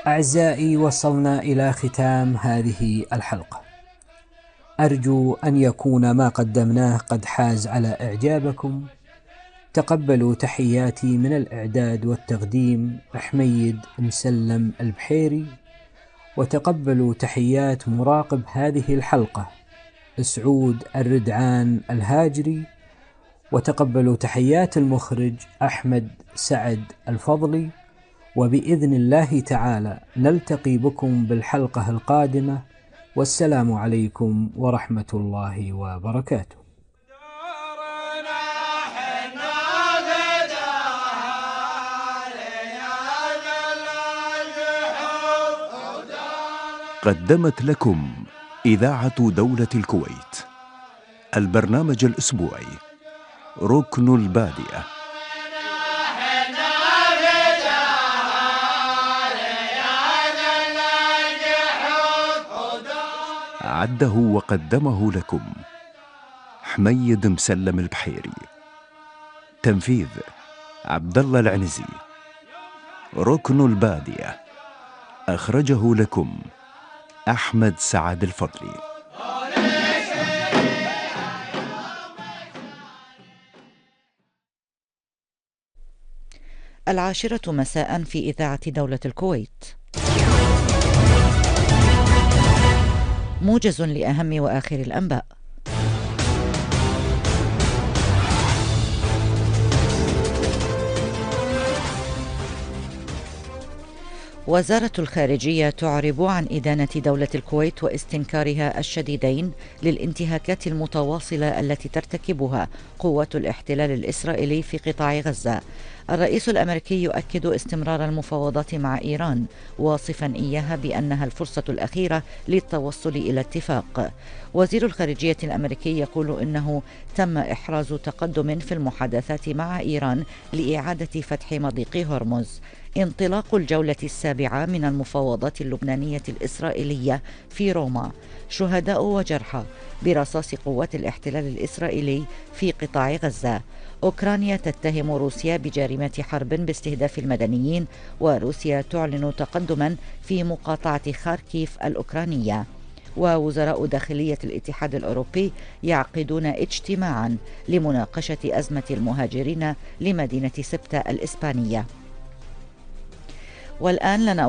أعزائي، وصلنا إلى ختام هذه الحلقة. أرجو أن يكون ما قدمناه قد حاز على إعجابكم. تقبلوا تحياتي من الإعداد والتقديم حميد مسلم البحيري، وتقبلوا تحيات مراقب هذه الحلقة سعود الردعان الهاجري، وتقبلوا تحيات المخرج أحمد سعد الفضلي. وبإذن الله تعالى نلتقي بكم بالحلقة القادمة، والسلام عليكم ورحمة الله وبركاته. قدمت لكم إذاعة دولة الكويت البرنامج الأسبوعي ركن البادية. أعده وقدمه لكم حميد مسلم البحيري. تنفيذ عبد الله العنزي. ركن البادية أخرجه لكم أحمد سعد الفضلي. العاشرة مساء في إذاعة دولة الكويت. موجز لأهم وآخر الأنباء. وزارة الخارجية تعرب عن إدانة دولة الكويت واستنكارها الشديدين للانتهاكات المتواصلة التي ترتكبها قوات الاحتلال الإسرائيلي في قطاع غزة. الرئيس الأمريكي يؤكد استمرار المفاوضات مع إيران، واصفا إياها بأنها الفرصة الأخيرة للتوصل إلى اتفاق. وزير الخارجية الأمريكي يقول إنه تم إحراز تقدم في المحادثات مع إيران لإعادة فتح مضيق هرمز. انطلاق الجولة السابعة من المفاوضات اللبنانية الإسرائيلية في روما. شهداء وجرحى برصاص قوات الاحتلال الإسرائيلي في قطاع غزة. أوكرانيا تتهم روسيا بجريمة حرب باستهداف المدنيين، وروسيا تعلن تقدما في مقاطعة خاركيف الأوكرانية. ووزراء داخلية الاتحاد الأوروبي يعقدون اجتماعا لمناقشة أزمة المهاجرين لمدينة سبتة الإسبانية. والآن لنا